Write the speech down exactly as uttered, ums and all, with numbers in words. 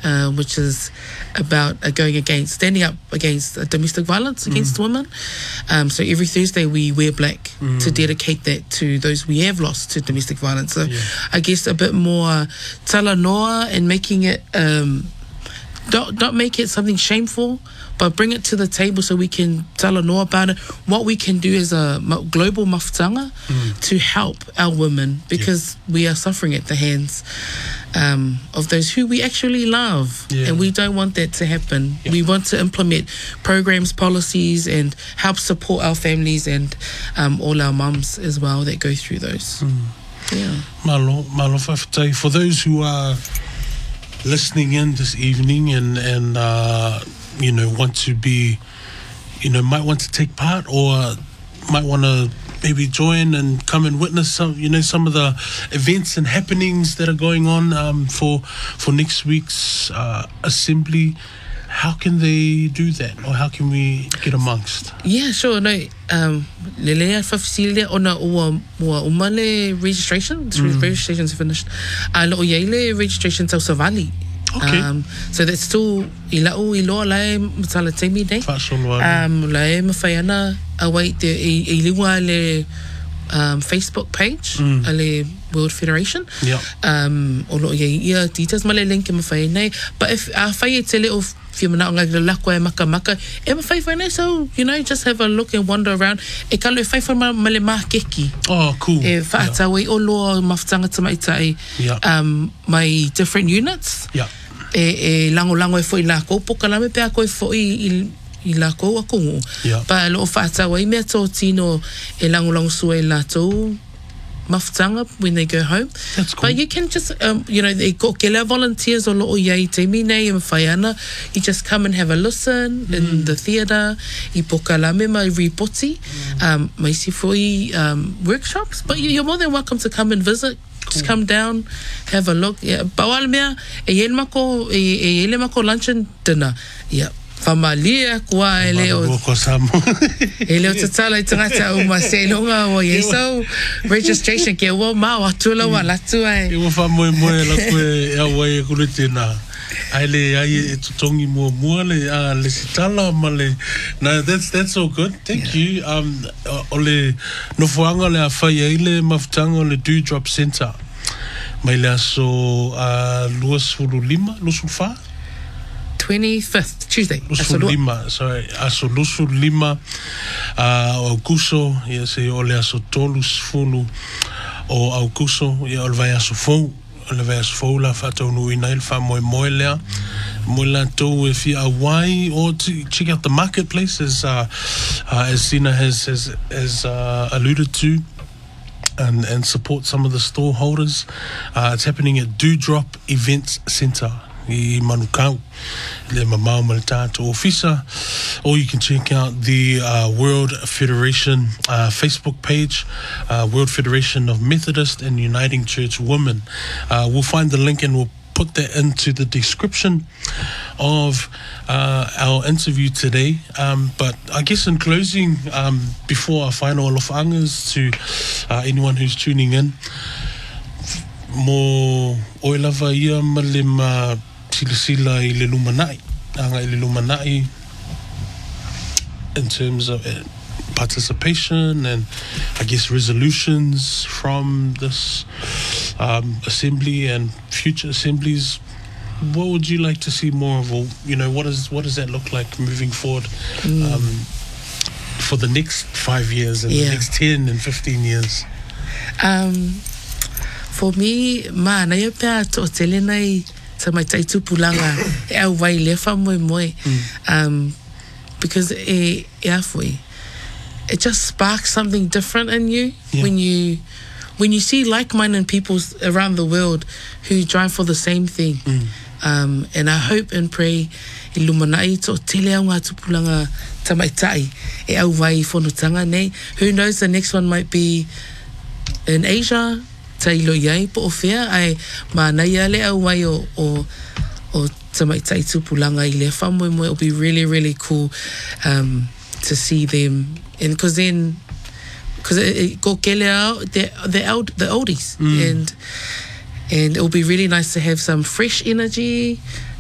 uh, which is about uh, going against, standing up against uh, domestic violence against mm. women. Um, so every Thursday we wear black mm. to dedicate that to those we have lost to domestic violence. So yeah. I guess a bit more talanoa and making it, um, don't, don't make it something shameful, but bring it to the table so we can talanoa about it, what we can do as a global mafutanga mm. to help our women, because yeah. we are suffering at the hands um, of those who we actually love, yeah. and we don't want that to happen. Yeah. We want to implement programs, policies, and help support our families and um, all our mums as well that go through those. Mm. Yeah. Malo, malo whawhitai. For those who are listening in this evening and, and uh, you know, want to be, you know, might want to take part or might want to maybe join and come and witness some, you know, some of the events and happenings that are going on um, for for next week's uh, assembly. How can they do that, or how can we get amongst? Yeah, sure. No, um, lelea whawhisile ona ua ua umale registration. The mm. registration's finished. Uh, lo yeile registration tau Savali. Okay. Um, so that's still ilau iloa lai mtala teimi nei. Um, lai mawhaiana awai te i liwa le um, Facebook page, mm. ale World Federation. Yeah. Um, o lo ia ia details male link e mawhai nei. But if a whai e tele o whiamana o ngai lakwa e maka maka, e mawhai whai nei, so, you know, just have a look and wander around. E kalo e whai whai male maha keki. Oh, cool. E whaatau yeah. e o loa mawhitanga tamaitai. Yeah. Um, my different units. Yeah. E, e lango lango e fwoi lako, pokalame pe ako e fwoi i, i lako a kongo. Yeah. Pa lo o whaatawa i mea tō tino e lango lango sua e lato mafutanga when they go home. That's cool. But you can just, um, you know, e ko kela volunteers o lo o iai te mine e mwhaiana. You just come and have a listen mm. in the theatre. I pokalame mai ripoti. Mm. Um, mai si fwoi um, workshops. But mm. you're more than welcome to come and visit. Just come down, have a look. Yeah, bawal mea e yele mako e e yele mako lunch and dinner. Yeah, familia kwa e leo. E leo tatala I tangata o maselonga o ye so registration ke wo ma wa tula wa latu ai. E wo fa mo mo la ko e awai e kuletina. Ai le ai e tutongi mo mo le a le sitala male. No, that's that's all good. Thank yeah. you. Um ole no fuanga le afai ile mafutanga le Dewdrop Center. Mai le so uh luas fulu lima lusu fa twenty-fifth Tuesday. Lusu lima, sorry. Aso lusu lima uh Augusto, ia se ole aso tolus fulu o Augusto, ia ole vai aso fou. Le vai aso fou la fatou no ina il fa moe moe lea. Moe la tau e fi Hawaii, or to check out the marketplace as uh, uh as Sina has has, has uh, alluded to. And, and support some of the store holders. Uh, it's happening at Dewdrop Events Centre i Manukau, le mamau ma le tātou ofisa. Or you can check out the uh, World Federation uh, Facebook page, uh, World Federation of Methodist and Uniting Church Women. Uh, we'll find the link and we'll put that into the description of uh, our interview today. Um, but I guess in closing, um, before our final alofangas to uh, anyone who's tuning in, mo oilava ia malema silasila i le lumanai, anga i le lumanai, in terms of uh, participation and I guess resolutions from this um, assembly and future assemblies. What would you like to see more of, or you know, what is what does that look like moving forward mm. um, for the next five years and yeah. the next ten and fifteen years? Um, for me, ma na ia pea to tele nai sa mai tai tupulanga e au vai le fa moe moe, um, because e e afoi. It just sparks something different in you yeah. when you when you see like-minded people around the world who drive for the same thing. Mm. Um, and I hope and pray i lumanai to tele au ngā tupulanga tamaitai e au vai whanutanga nei. Who knows, the next one might be in Asia, tai lo iai po o whea, ai ma nei ale au vai o, o, o tamaitai tupulanga i le whamoe moe. It'll be really, really cool um, to see them. And because then, because it go kele out the the old the oldies, mm. and and it'll be really nice to have some fresh energy,